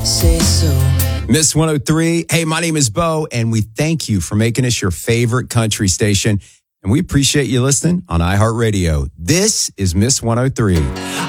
say so. Miss 103. Hey, my name is Bo, and we thank you for making us your favorite country station. And we appreciate you listening on iHeartRadio. This is Miss 103.